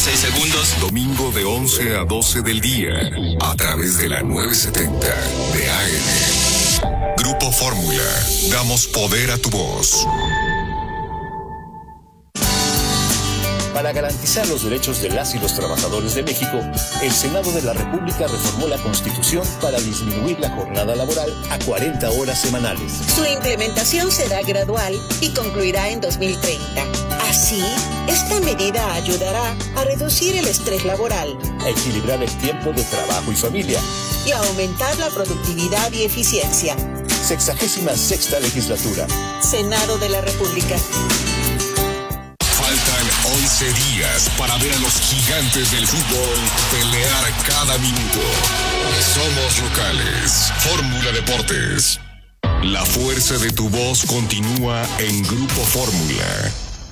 36 segundos. Domingo de 11 a 12 del día, a través de la 970 de AM. Grupo Fórmula, damos poder a tu voz. Para garantizar los derechos de las y los trabajadores de México, el Senado de la República reformó la Constitución para disminuir la jornada laboral a 40 horas semanales. Su implementación será gradual y concluirá en 2030. Así, esta medida ayudará a reducir el estrés laboral, a equilibrar el tiempo de trabajo y familia y a aumentar la productividad y eficiencia. 66ª legislatura. Senado de la República. Faltan 11 días para ver a los gigantes del fútbol pelear cada minuto. Somos locales. Fórmula Deportes. La fuerza de tu voz continúa en Grupo Fórmula.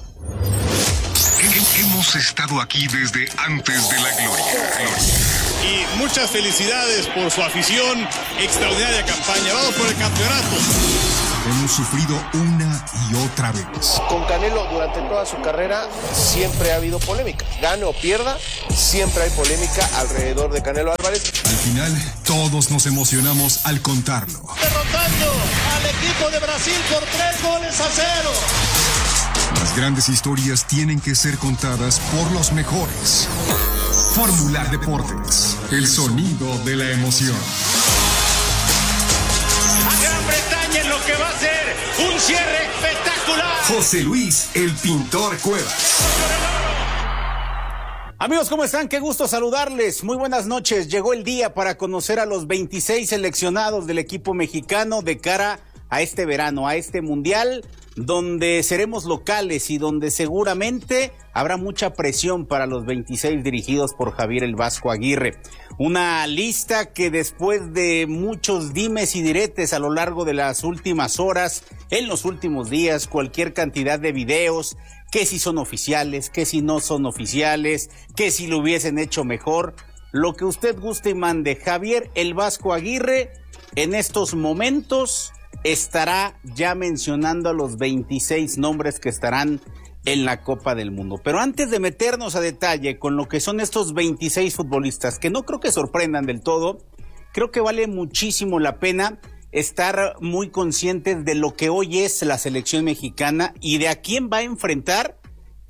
Hemos estado aquí desde antes de la gloria. Y muchas felicidades por su afición, extraordinaria campaña. Vamos por el campeonato. Hemos sufrido una y otra vez. Con Canelo durante toda su carrera siempre ha habido polémica. Gane o pierda, siempre hay polémica alrededor de Canelo Álvarez. Al final, todos nos emocionamos al contarlo. Derrotando al equipo de Brasil por 3-0. Las grandes historias tienen que ser contadas por los mejores. Fórmula Deportes, el sonido de la emoción. A Gran Bretaña en lo que va a ser un cierre espectacular. José Luis, el Pintor Cuevas. Amigos, ¿cómo están? Qué gusto saludarles. Muy buenas noches. Llegó el día para conocer a los 26 seleccionados del equipo mexicano de cara a este verano, a este mundial, donde seremos locales y donde seguramente habrá mucha presión para los 26 dirigidos por Javier el Vasco Aguirre. Una lista que después de muchos dimes y diretes a lo largo de las últimas horas, en los últimos días, cualquier cantidad de videos, que si son oficiales, que si no son oficiales, que si lo hubiesen hecho mejor, lo que usted guste y mande, Javier el Vasco Aguirre en estos momentos estará ya mencionando a los 26 nombres que estarán en la Copa del Mundo. Pero antes de meternos a detalle con lo que son estos 26 futbolistas, que no creo que sorprendan del todo, creo que vale muchísimo la pena estar muy conscientes de lo que hoy es la selección mexicana y de a quién va a enfrentar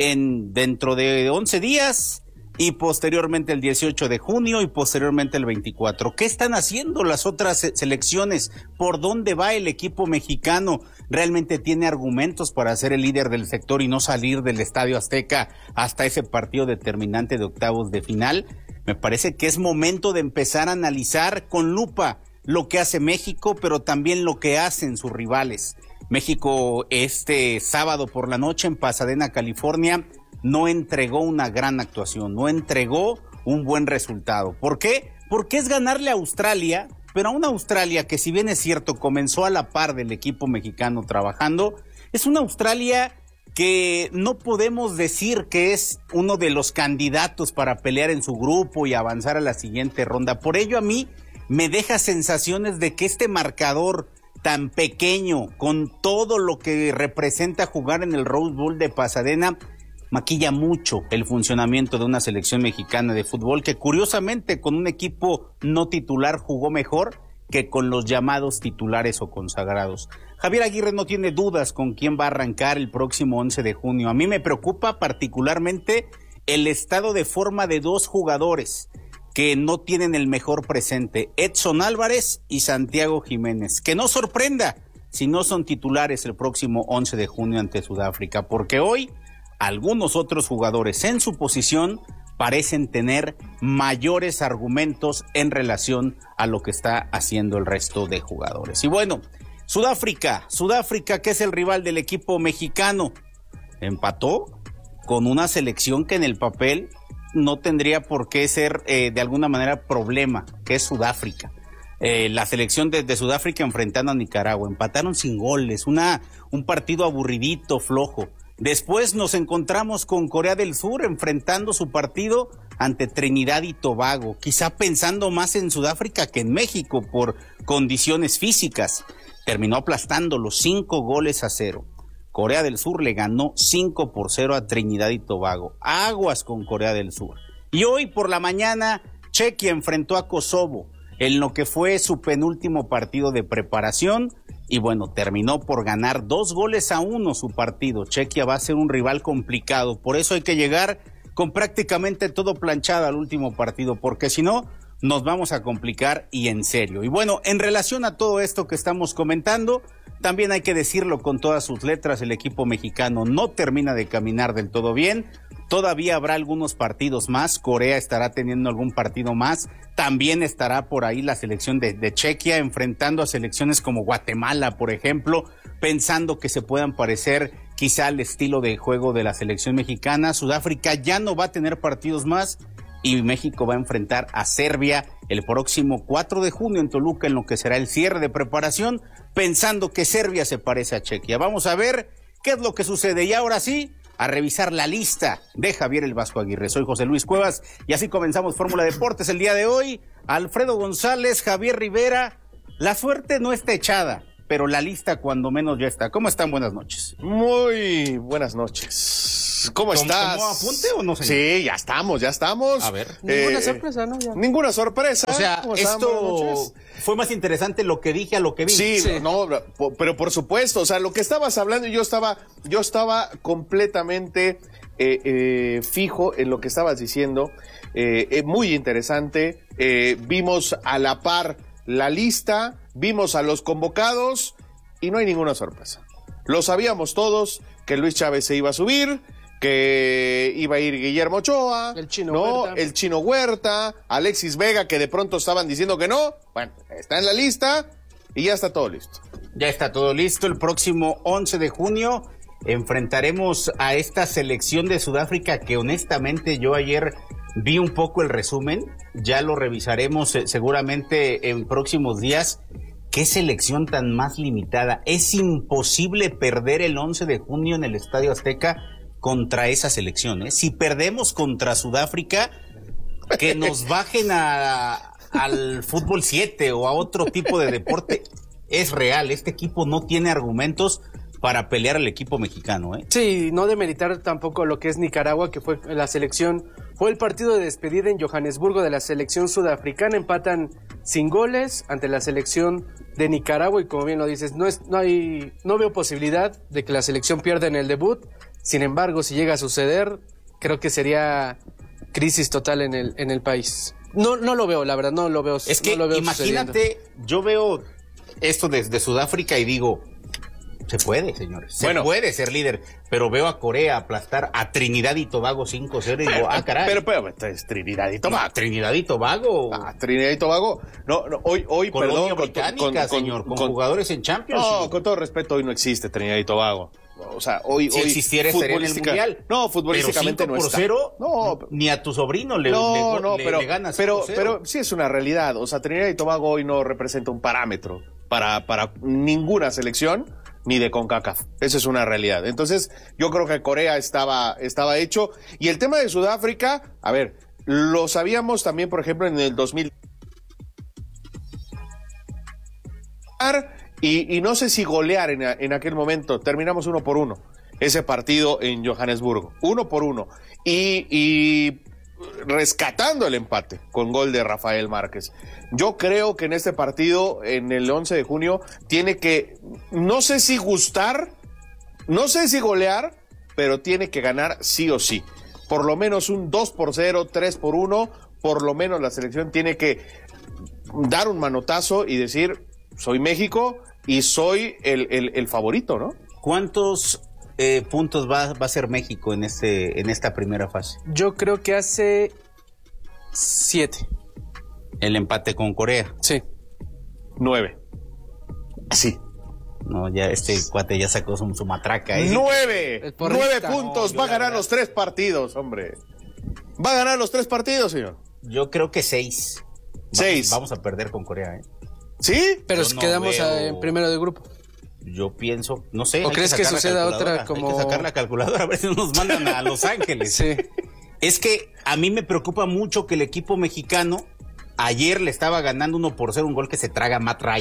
dentro de 11 días y posteriormente el 18 de junio y posteriormente el 24. ¿Qué están haciendo las otras selecciones? ¿Por dónde va el equipo mexicano? ¿Realmente tiene argumentos para ser el líder del sector y no salir del Estadio Azteca hasta ese partido determinante de octavos de final? Me parece que es momento de empezar a analizar con lupa lo que hace México, pero también lo que hacen sus rivales. México este sábado por la noche en Pasadena, California, no entregó una gran actuación, no entregó un buen resultado. ¿Por qué? Porque es ganarle a Australia, pero a una Australia que, si bien es cierto, comenzó a la par del equipo mexicano trabajando, es una Australia que no podemos decir que es uno de los candidatos para pelear en su grupo y avanzar a la siguiente ronda. Por ello, a mí me deja sensaciones de que este marcador tan pequeño, con todo lo que representa jugar en el Rose Bowl de Pasadena, maquilla mucho el funcionamiento de una selección mexicana de fútbol que curiosamente con un equipo no titular jugó mejor que con los llamados titulares o consagrados. Javier Aguirre no tiene dudas con quién va a arrancar el próximo 11 de junio. A mí me preocupa particularmente el estado de forma de dos jugadores que no tienen el mejor presente, Edson Álvarez y Santiago Jiménez. Que no sorprenda si no son titulares el próximo 11 de junio ante Sudáfrica, porque hoy algunos otros jugadores en su posición parecen tener mayores argumentos en relación a lo que está haciendo el resto de jugadores. Y bueno, Sudáfrica, que es el rival del equipo mexicano, empató con una selección que en el papel no tendría por qué ser de alguna manera problema, que es Sudáfrica. La selección de Sudáfrica enfrentando a Nicaragua, empataron sin goles, un partido aburridito, flojo. Después nos encontramos con Corea del Sur enfrentando su partido ante Trinidad y Tobago, quizá pensando más en Sudáfrica que en México por condiciones físicas. Terminó aplastando los 5-0. Corea del Sur le ganó 5-0 a Trinidad y Tobago. Aguas con Corea del Sur. Y hoy por la mañana, Chequia enfrentó a Kosovo en lo que fue su penúltimo partido de preparación. Y bueno, terminó por ganar 2-1 su partido. Chequia va a ser un rival complicado. Por eso hay que llegar con prácticamente todo planchado al último partido, porque si no, nos vamos a complicar y en serio. Y bueno, en relación a todo esto que estamos comentando, también hay que decirlo con todas sus letras, el equipo mexicano no termina de caminar del todo bien. Todavía habrá algunos partidos más, Corea estará teniendo algún partido más, también estará por ahí la selección de Chequia enfrentando a selecciones como Guatemala, por ejemplo, pensando que se puedan parecer quizá al estilo de juego de la selección mexicana. Sudáfrica ya no va a tener partidos más y México va a enfrentar a Serbia el próximo 4 de junio en Toluca, en lo que será el cierre de preparación, pensando que Serbia se parece a Chequia. Vamos a ver qué es lo que sucede y ahora sí, a revisar la lista de Javier el Vasco Aguirre. Soy José Luis Cuevas y así comenzamos Fórmula Deportes el día de hoy. Alfredo González, Javier Rivera, la suerte no está echada, pero la lista cuando menos ya está. ¿Cómo están? Buenas noches. Muy buenas noches. ¿Cómo estás? ¿Tomó apunte o no, señor? Sí, ya estamos. A ver. Ninguna sorpresa, ¿no? Ya. Ninguna sorpresa. O sea, esto fue más interesante lo que dije a lo que vi. Sí, no, pero por supuesto, o sea, lo que estabas hablando, yo estaba completamente fijo en lo que estabas diciendo, muy interesante. Vimos a la par la lista, vimos a los convocados y no hay ninguna sorpresa. Lo sabíamos todos que Luis Chávez se iba a subir, que iba a ir Guillermo Ochoa, el Chino Huerta, Alexis Vega, que de pronto estaban diciendo que no. Bueno, está en la lista y ya está todo listo. Ya está todo listo. El próximo 11 de junio enfrentaremos a esta selección de Sudáfrica que honestamente yo ayer vi un poco el resumen. Ya lo revisaremos seguramente en próximos días. ¿Qué selección tan más limitada? Es imposible perder el 11 de junio en el Estadio Azteca contra esa selección, ¿eh? Si perdemos contra Sudáfrica, que nos bajen al fútbol 7 o a otro tipo de deporte. Es real, este equipo no tiene argumentos para pelear al equipo mexicano, ¿eh? Sí, no demeritar tampoco lo que es Nicaragua, que fue la selección, fue el partido de despedida en Johannesburgo de la selección sudafricana, empatan sin goles ante la selección de Nicaragua y como bien lo dices, no veo posibilidad de que la selección pierda en el debut. Sin embargo, si llega a suceder, creo que sería crisis total en el país. No lo veo, la verdad, no lo veo. Es que no lo veo imagínate, yo veo esto desde Sudáfrica y digo, se puede, señores, se puede ser líder, pero veo a Corea aplastar a Trinidad y Tobago 5-0 y digo, caray. Pero es Trinidad y Tobago. Trinidad y Tobago. Trinidad y Tobago. No, hoy Colonia perdón. británica, señor, con jugadores en Champions. No, con todo respeto, hoy no existe Trinidad y Tobago. O sea, hoy si existiera estaría en el Mundial. No, futbolísticamente no está. Pero 5-0, no, ni a tu sobrino le ganas. Pero sí es una realidad. O sea, Trinidad y Tobago hoy no representa un parámetro para ninguna selección, ni de CONCACAF. Esa es una realidad. Entonces, yo creo que Corea estaba hecho. Y el tema de Sudáfrica, a ver, lo sabíamos también, por ejemplo, en el 2000. Y no sé si golear en aquel momento. Terminamos 1-1 ese partido en Johannesburgo. 1-1. Y rescatando el empate con gol de Rafael Márquez. Yo creo que en este partido, en el 11 de junio, tiene que, no sé si gustar, no sé si golear, pero tiene que ganar sí o sí. Por lo menos un 2-0, 3-1, por lo menos la selección tiene que dar un manotazo y decir, soy México y soy el favorito, ¿no? ¿Cuántos puntos va a ser México en esta primera fase? Yo creo que hace 7. El empate con Corea. Sí. 9. Sí. No, ya este cuate ya sacó su matraca. 9 puntos. Va a ganar los 3 partidos, hombre. Va a ganar los 3 partidos, señor. Yo creo que 6. 6. Vamos a perder con Corea, ¿eh? ¿Sí? Pero si quedamos en primero de grupo. Yo pienso, no sé. ¿O crees que suceda otra como...? Hay que sacar la calculadora a ver si nos mandan a Los Ángeles. Sí. Es que a mí me preocupa mucho que el equipo mexicano ayer le estaba ganando 1-0, un gol que se traga Matt Ryan.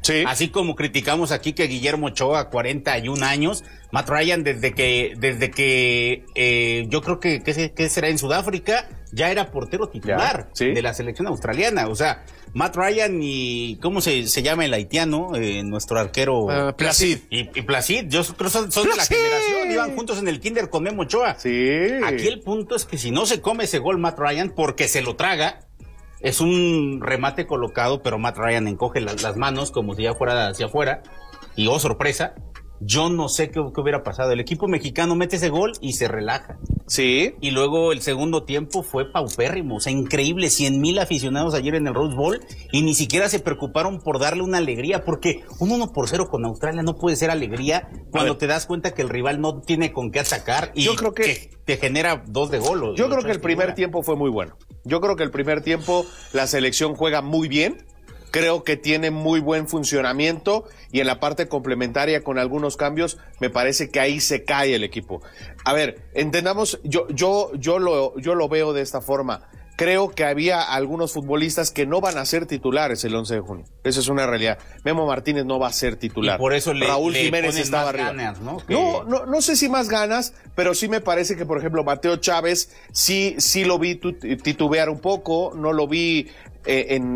Sí. Así como criticamos aquí que Guillermo Ochoa, 41 años, Matt Ryan desde que yo creo que será en Sudáfrica, ya era portero titular de la selección australiana. O sea, Matt Ryan y ¿cómo se llama el haitiano? Nuestro arquero Placid. Y Placid, yo creo que son de la generación, iban juntos en el kinder con Memo Ochoa. Sí. Aquí el punto es que si no se come ese gol Matt Ryan, porque se lo traga, es un remate colocado, pero Matt Ryan encoge las manos como si ya fuera hacia afuera, y oh sorpresa, yo no sé qué hubiera pasado. El equipo mexicano mete ese gol y se relaja. Sí. Y luego el segundo tiempo fue paupérrimo, o sea, increíble, 100,000 aficionados ayer en el Rose Bowl y ni siquiera se preocuparon por darle una alegría, porque un 1-0 con Australia no puede ser alegría cuando te das cuenta que el rival no tiene con qué atacar y yo creo que te genera 2 de gol. Yo creo que el primer tiempo fue muy bueno. Yo creo que el primer tiempo la selección juega muy bien. Creo que tiene muy buen funcionamiento y en la parte complementaria con algunos cambios me parece que ahí se cae el equipo. A ver, entendamos, yo lo veo de esta forma. Creo que había algunos futbolistas que no van a ser titulares el 11 de junio. Esa es una realidad. Memo Martínez no va a ser titular. Y por eso Raúl Jiménez ponen estaba más arriba. ganas, ¿no? No sé si más ganas, pero sí me parece que, por ejemplo, Mateo Chávez sí lo vi titubear un poco, no lo vi en